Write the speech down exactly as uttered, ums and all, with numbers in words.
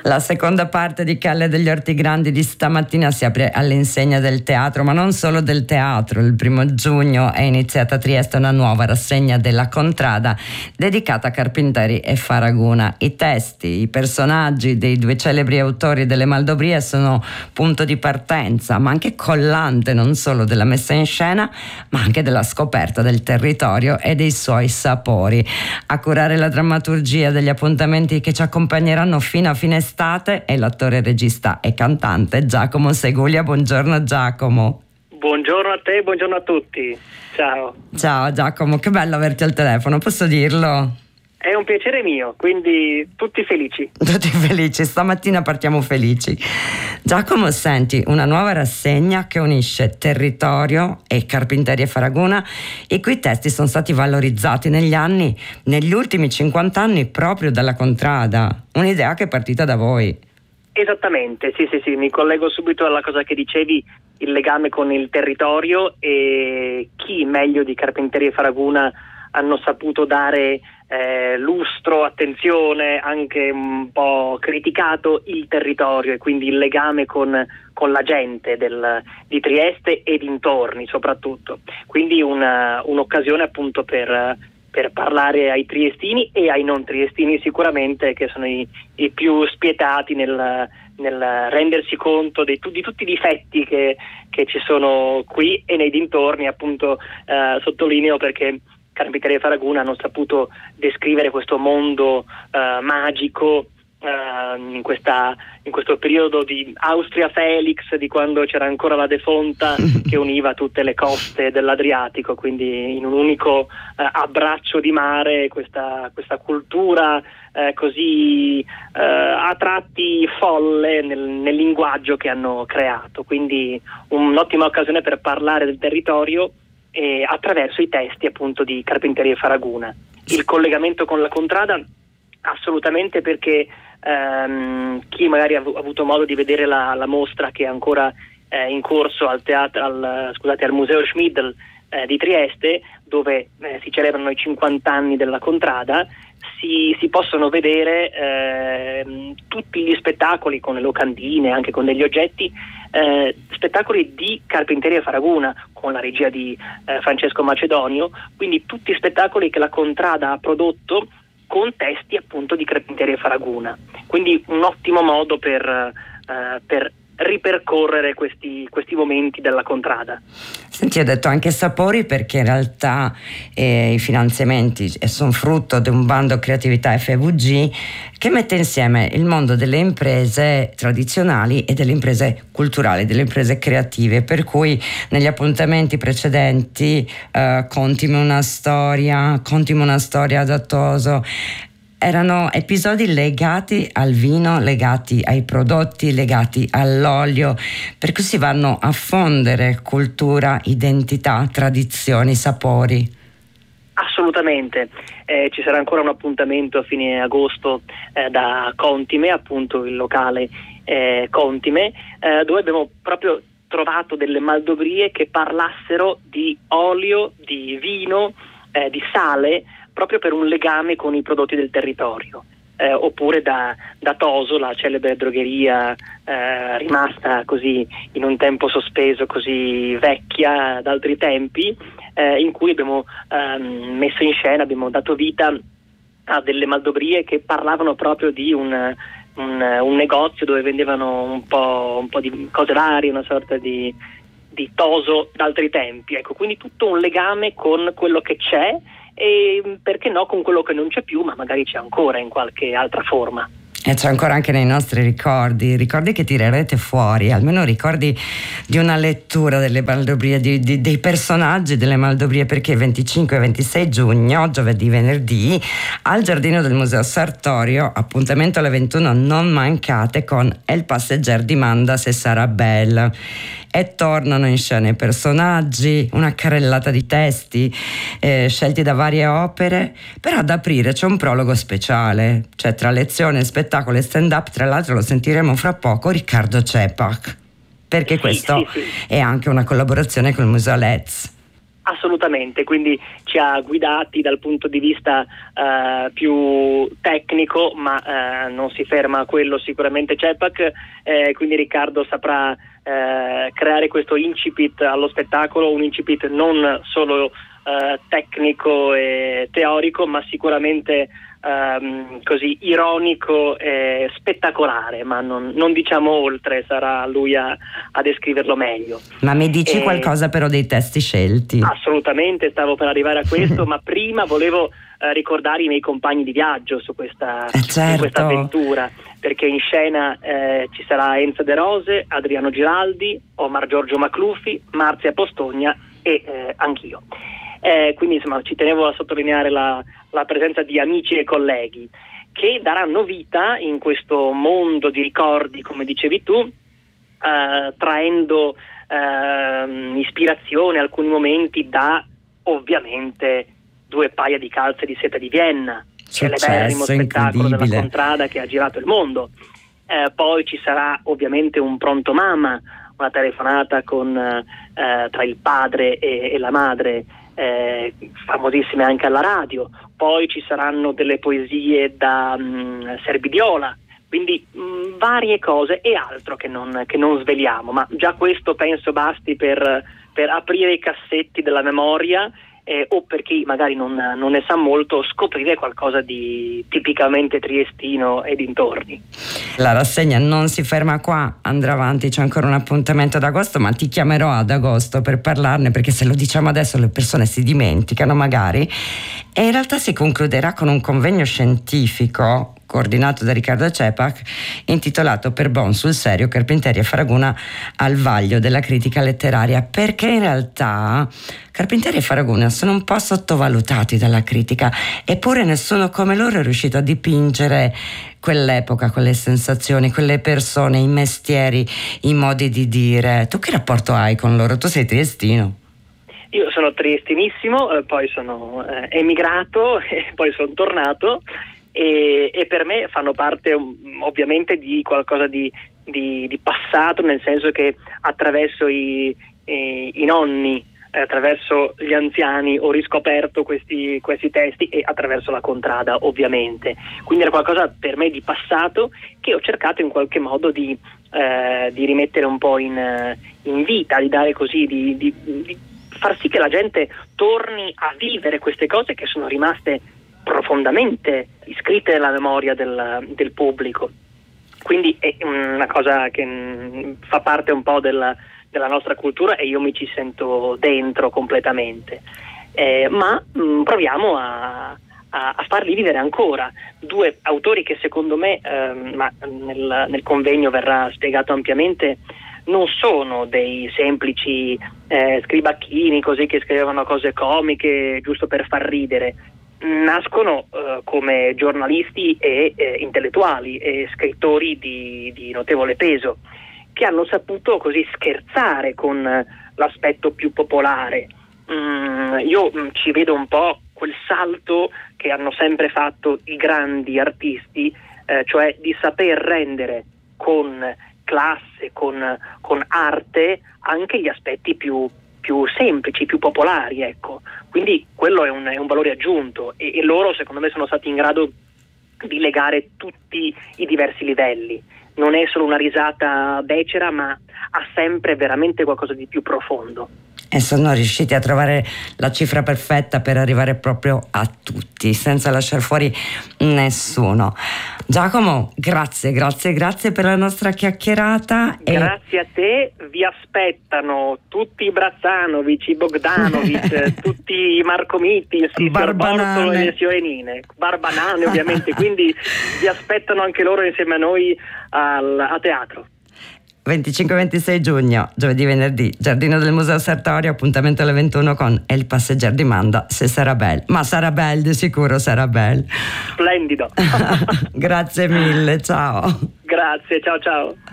La seconda parte di Calle degli Orti Grandi di stamattina si apre all'insegna del teatro, ma non solo del teatro. Il primo giugno è iniziata a Trieste una nuova rassegna della Contrada dedicata a Carpentieri e Faraguna. I testi, i personaggi dei due celebri autori delle Maldobrie sono punto di partenza, ma anche collante non solo della messa in scena, ma anche della scoperta del territorio e dei suoi sapori. A curare la drammaturgia degli appuntamenti che ci accompagneranno fino a fine estate è l'attore, regista e cantante Giacomo Seguglia. Buongiorno Giacomo. Buongiorno a te, buongiorno a tutti. Ciao. Ciao Giacomo, che bello averti al telefono, posso dirlo? È un piacere mio, quindi tutti felici. Tutti felici, stamattina partiamo felici. Giacomo, senti, una nuova rassegna che unisce territorio e Carpentieri e Faraguna, i cui testi sono stati valorizzati negli anni, negli ultimi cinquanta anni, proprio dalla Contrada. Un'idea che è partita da voi. Esattamente, sì sì sì, mi collego subito alla cosa che dicevi, il legame con il territorio, e chi meglio di Carpentieri e Faraguna hanno saputo dare eh, lustro, attenzione, anche un po' criticato il territorio e quindi il legame con, con la gente del, di Trieste e dintorni soprattutto. Quindi una, un'occasione appunto per, per parlare ai triestini e ai non triestini sicuramente, che sono i, i più spietati nel, nel rendersi conto di, di tutti i difetti che, che ci sono qui e nei dintorni, appunto eh, sottolineo perché Carpentieri e Faraguna hanno saputo descrivere questo mondo uh, magico uh, in, questa, in questo periodo di Austria Felix, di quando c'era ancora la defonta che univa tutte le coste dell'Adriatico, quindi in un unico uh, abbraccio di mare questa, questa cultura uh, così uh, a tratti folle nel, nel linguaggio che hanno creato. Quindi un'ottima occasione per parlare del territorio e attraverso i testi appunto di Carpentieri e Faraguna. Il collegamento con la Contrada assolutamente, perché ehm, chi magari ha avuto modo di vedere la, la mostra che è ancora eh, in corso al teatro, al, scusate, al Museo Schmidl eh, di Trieste, dove eh, si celebrano i cinquanta anni della Contrada, si, si possono vedere eh, tutti gli spettacoli con le locandine, anche con degli oggetti, eh, spettacoli di Carpentieri e Faraguna con la regia di eh, Francesco Macedonio, quindi tutti spettacoli che la Contrada ha prodotto con testi appunto di Carpentieri e Faraguna, quindi un ottimo modo per, eh, per ripercorrere questi, questi momenti della Contrada. Senti, ho detto anche sapori perché in realtà eh, i finanziamenti sono frutto di un bando Creatività F V G che mette insieme il mondo delle imprese tradizionali e delle imprese culturali, delle imprese creative, per cui negli appuntamenti precedenti eh, Contimi una storia, Contimi una storia ad Attoso, erano episodi legati al vino, legati ai prodotti, legati all'olio, per cui si vanno a fondere cultura, identità, tradizioni, sapori. Assolutamente, eh, ci sarà ancora un appuntamento a fine agosto eh, da Contime, appunto il locale eh, Contime, eh, dove abbiamo proprio trovato delle maldobrie che parlassero di olio, di vino, eh, di sale, proprio per un legame con i prodotti del territorio, eh, oppure da, da Toso, la celebre drogheria eh, rimasta così in un tempo sospeso, così vecchia ad altri tempi, eh, in cui abbiamo ehm, messo in scena, abbiamo dato vita a delle maldobrie che parlavano proprio di un, un, un negozio dove vendevano un po', un po' di cose varie, una sorta di, di Toso d'altri tempi. Ecco, quindi tutto un legame con quello che c'è e perché no con quello che non c'è più, ma magari c'è ancora in qualche altra forma. E c'è ancora anche nei nostri ricordi, ricordi che tirerete fuori, almeno ricordi di una lettura delle Maldobrie, di, di, dei personaggi delle Maldobrie, perché venticinque e ventisei giugno, giovedì, venerdì, al giardino del Museo Sartorio, appuntamento alle ventuno, non mancate con El Passeggero di Mandas e Sarah Bell. E tornano in scena i personaggi, una carrellata di testi eh, scelti da varie opere, però ad aprire c'è un prologo speciale, cioè tra lezione, spettacolo e stand-up, tra l'altro lo sentiremo fra poco, Riccardo Cepac, perché sì, questo sì, sì. è anche una collaborazione con il Museo Let's. Assolutamente, quindi ci ha guidati dal punto di vista uh, più tecnico, ma uh, non si ferma a quello sicuramente Cepak, eh, quindi Riccardo saprà uh, creare questo incipit allo spettacolo, un incipit non solo uh, tecnico e teorico, ma sicuramente um, così ironico e spettacolare, ma non, non diciamo oltre, sarà lui a, a descriverlo meglio. Ma mi dici e, qualcosa però dei testi scelti? Assolutamente, stavo per arrivare a questo, ma prima volevo eh, ricordare i miei compagni di viaggio su questa, eh certo. su questa avventura, perché in scena eh, ci sarà Enza De Rose, Adriano Giraldi, Omar Giorgio Maclufi, Marzia Postogna e eh, anch'io. Eh, quindi insomma ci tenevo a sottolineare la, la presenza di amici e colleghi che daranno vita in questo mondo di ricordi, come dicevi tu, eh, traendo eh, ispirazione alcuni momenti da ovviamente Due paia di calze di seta di Vienna, celeberrimo spettacolo della Contrada che ha girato il mondo. Eh, poi ci sarà ovviamente un Pronto Mamma, una telefonata con eh, tra il padre e, e la madre, eh, famosissime anche alla radio. Poi ci saranno delle poesie da mh, Serbidiola, quindi mh, varie cose e altro che non, che non sveliamo, ma già questo penso basti per, per aprire i cassetti della memoria. Eh, o per chi magari non, non ne sa molto, scoprire qualcosa di tipicamente triestino e dintorni. La rassegna non si ferma qua, andrà avanti, c'è ancora un appuntamento ad agosto, ma ti chiamerò ad agosto per parlarne, perché se lo diciamo adesso le persone si dimenticano magari. E in realtà si concluderà con un convegno scientifico coordinato da Riccardo Cepak, intitolato Per Bon sul serio, Carpentieri e Faraguna al vaglio della critica letteraria, perché in realtà Carpentieri e Faraguna sono un po' sottovalutati dalla critica, eppure nessuno come loro è riuscito a dipingere quell'epoca, quelle sensazioni, quelle persone, i mestieri, i modi di dire. Tu che rapporto hai con loro? Tu sei triestino. Io sono triestinissimo, eh, poi sono eh, emigrato e poi sono tornato. E, e per me fanno parte um, ovviamente di qualcosa di, di, di passato, nel senso che attraverso i, i, i nonni, eh, attraverso gli anziani ho riscoperto questi, questi testi e attraverso la Contrada ovviamente, quindi era qualcosa per me di passato che ho cercato in qualche modo di, eh, di rimettere un po' in, in vita, di dare così, di, di, di far sì che la gente torni a vivere queste cose che sono rimaste profondamente iscritte nella memoria del, del pubblico. Quindi è una cosa che mh, fa parte un po' della, della nostra cultura e io mi ci sento dentro completamente. Eh, ma mh, proviamo a, a, a farli vivere ancora. Due autori che secondo me, ehm, ma nel, nel convegno verrà spiegato ampiamente, non sono dei semplici eh, scribacchini così che scrivevano cose comiche giusto per far ridere. Nascono eh, come giornalisti e eh, intellettuali e scrittori di, di notevole peso, che hanno saputo così scherzare con eh, l'aspetto più popolare. Mm, io mm, ci vedo un po' quel salto che hanno sempre fatto i grandi artisti, eh, cioè di saper rendere con classe, con, con arte anche gli aspetti più più semplici, più popolari, ecco. Quindi quello è un, è un valore aggiunto e, e loro secondo me sono stati in grado di legare tutti i diversi livelli. Non è solo una risata becera, ma ha sempre veramente qualcosa di più profondo. E sono riusciti a trovare la cifra perfetta per arrivare proprio a tutti, senza lasciare fuori nessuno. Giacomo, grazie, grazie, grazie per la nostra chiacchierata. Grazie e... a te, vi aspettano tutti i Brazzanovic, i Bogdanovic, tutti i Marco Mitis, i Bartolo e le Sioenine, Barbanane ovviamente, quindi vi aspettano anche loro insieme a noi al, a teatro. venticinque ventisei giugno, giovedì venerdì, Giardino del Museo Sartorio, appuntamento alle ventuno con El Passeggero di Manda, se sarà bel. Ma sarà bel, di sicuro sarà bel. Splendido. Grazie mille, ciao. Grazie, ciao ciao.